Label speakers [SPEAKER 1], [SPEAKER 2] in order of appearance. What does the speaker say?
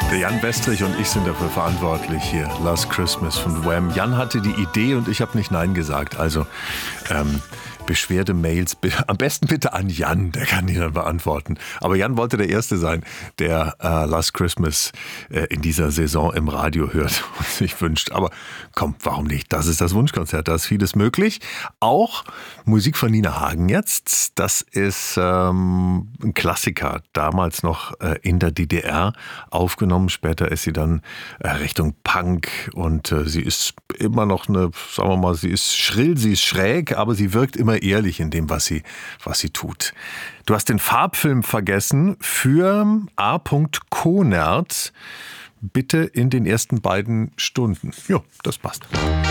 [SPEAKER 1] Der Jan Westrich und ich sind dafür verantwortlich hier. Last Christmas von Wham. Jan hatte die Idee und ich habe nicht Nein gesagt. Also Beschwerdemails am besten bitte an Jan, der kann die dann beantworten. Aber Jan wollte der Erste sein, der Last Christmas in dieser Saison im Radio hört und sich wünscht. Aber komm, warum nicht? Das ist das Wunschkonzert, da ist vieles möglich. Auch Musik von Nina Hagen jetzt. Das ist ein Klassiker, damals noch in der DDR aufgenommen. Später ist sie dann Richtung Punk und sie ist immer noch sagen wir mal, sie ist schrill, sie ist schräg, aber sie wirkt immer ehrlich in dem, was sie tut. Du hast den Farbfilm vergessen für A. Konert. Bitte in den ersten beiden Stunden. Ja, das passt.